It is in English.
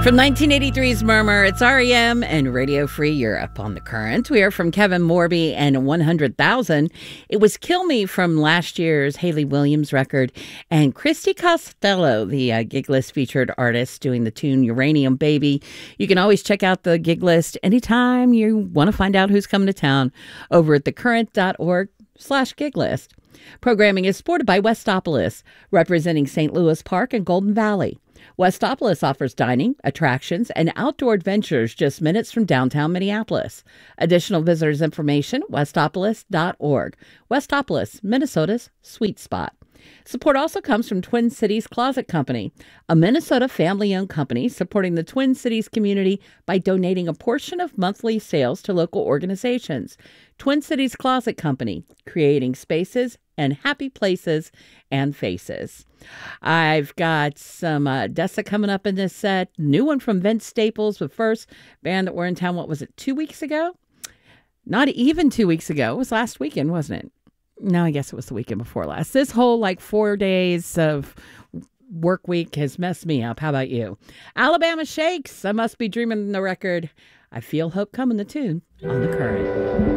From 1983's Murmur, it's REM and Radio Free Europe on The Current. We are from Kevin Morby and 100,000. It was Kill Me from last year's Hayley Williams record. And Christy Costello, the gig list featured artist, doing the tune Uranium Baby. You can always check out the gig list anytime you want to find out who's coming to town over at thecurrent.org/gig list. Programming is supported by Westopolis, representing St. Louis Park and Golden Valley. Westopolis offers dining, attractions, and outdoor adventures just minutes from downtown Minneapolis. Additional visitors information, westopolis.org. Westopolis, Minnesota's sweet spot. Support also comes from Twin Cities Closet Company, a Minnesota family-owned company supporting the Twin Cities community by donating a portion of monthly sales to local organizations. Twin Cities Closet Company, creating spaces and happy places and faces. I've got some Dessa coming up in this set. New one from Vince Staples, but first, band that were in town, what was it, 2 weeks ago? Not even 2 weeks ago. It was last weekend, wasn't it? No, I guess it was the weekend before last. This whole 4 days of work week has messed me up. How about you? Alabama Shakes, I Must Be Dreaming, the record. I Feel Hope Coming, the tune on The Current.